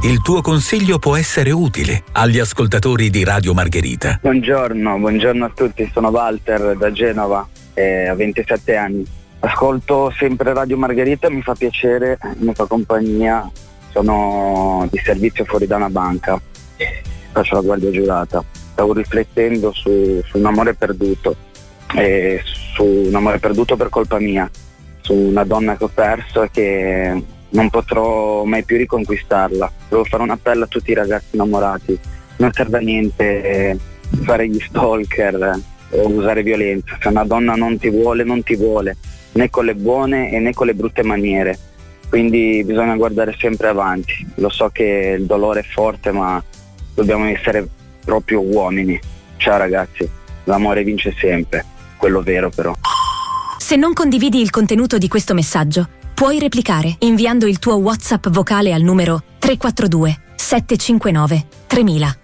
il tuo consiglio può essere utile agli ascoltatori di Radio Margherita. Buongiorno a tutti, sono Walter da Genova, ho 27 anni. Ascolto sempre Radio Margherita, mi fa piacere, mi fa compagnia, sono di servizio fuori da una banca, faccio la guardia giurata. Stavo riflettendo su un amore perduto, su un amore perduto per colpa mia, su una donna che ho perso e che non potrò mai più riconquistarla. Devo fare un appello a tutti i ragazzi innamorati: non serve a niente fare gli stalker o usare violenza. Se una donna non ti vuole, né con le buone e né con le brutte maniere, quindi bisogna guardare sempre avanti. Lo so che il dolore è forte, ma dobbiamo essere proprio uomini. Ciao ragazzi, l'amore vince sempre, quello vero però. Se non condividi il contenuto di questo messaggio, puoi replicare inviando il tuo WhatsApp vocale al numero 342 759 3000.